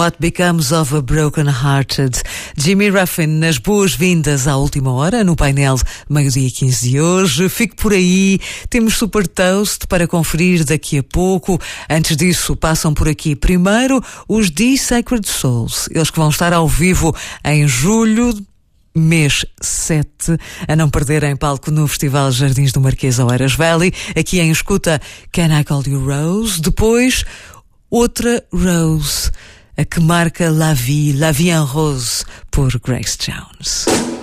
What Becomes of a Broken Hearted. Jimmy Ruffin nas boas-vindas à última hora no painel meio-dia 15 de hoje. Fique por aí, temos Super Toast para conferir daqui a pouco. Antes disso, passam por aqui primeiro os The Sacred Souls, eles que vão estar ao vivo em julho, mês 7, a não perder em palco no Festival Jardins do Marquês Oeiras Valley. Aqui em escuta Can I Call You Rose? Depois, outra Rose, a que marca La Vie en Rose, por Grace Jones.